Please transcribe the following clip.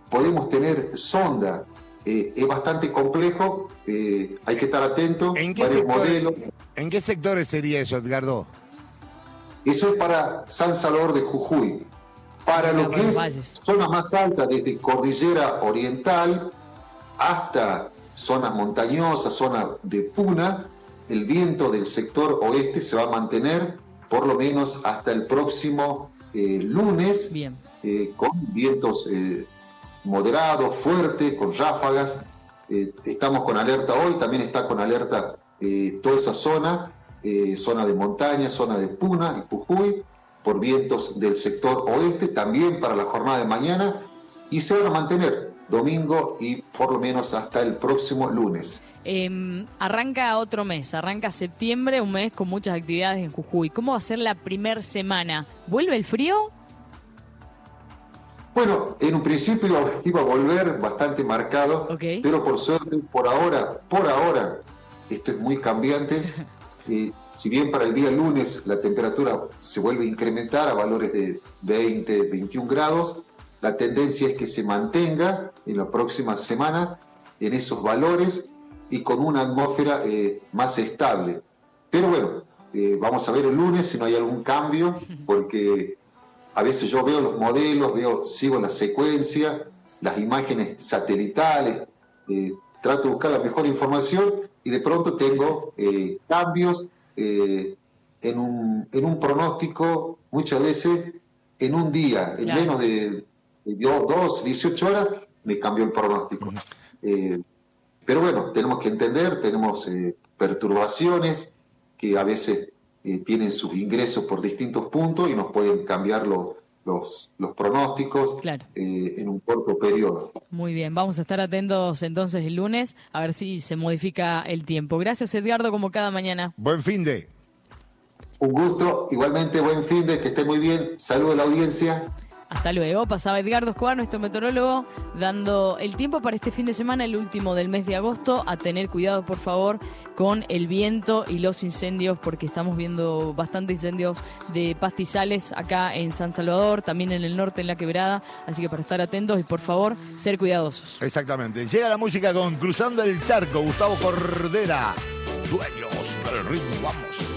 podemos tener sonda. Es bastante complejo, hay que estar atento. ¿En qué sectores sería eso, Edgardo? Eso es para San Salvador de Jujuy. Para lo que es zona más alta, desde Cordillera Oriental hasta zonas montañosas, zona de Puna, el viento del sector oeste se va a mantener por lo menos hasta el próximo lunes. Bien. Con vientos moderados, fuertes, con ráfagas. Estamos con alerta hoy, también está con alerta toda esa zona de montaña, zona de Puna y Jujuy, por vientos del sector oeste, también para la jornada de mañana, y se van a mantener domingo y por lo menos hasta el próximo lunes. Arranca otro mes, arranca septiembre, un mes con muchas actividades en Jujuy. ¿Cómo va a ser la primera semana? ¿Vuelve el frío? Bueno, en un principio iba a volver bastante marcado, pero por suerte, por ahora, esto es muy cambiante. Si bien para el día lunes la temperatura se vuelve a incrementar a valores de 20, 21 grados, la tendencia es que se mantenga en la próxima semana en esos valores y con una atmósfera más estable. Pero bueno, vamos a ver el lunes si no hay algún cambio, porque a veces yo veo los modelos, sigo la secuencia, las imágenes satelitales, trato de buscar la mejor información y de pronto tengo cambios en un pronóstico, muchas veces en un día, en menos de 18 horas, me cambió el pronóstico. Pero bueno, tenemos que entender, tenemos perturbaciones que a veces tienen sus ingresos por distintos puntos y nos pueden cambiar los pronósticos en un corto periodo. Muy bien, vamos a estar atentos entonces el lunes a ver si se modifica el tiempo. Gracias, Edgardo, como cada mañana. Buen fin de. Un gusto, igualmente buen fin de, que esté muy bien. Saludos a la audiencia. Hasta luego. Pasaba Edgardo Escobar, nuestro meteorólogo, dando el tiempo para este fin de semana, el último del mes de agosto. A tener cuidado, por favor, con el viento y los incendios, porque estamos viendo bastantes incendios de pastizales acá en San Salvador, también en el norte, en La Quebrada. Así que para estar atentos y, por favor, ser cuidadosos. Exactamente. Llega la música con Cruzando el Charco, Gustavo Cordera. Dueños del ritmo, vamos.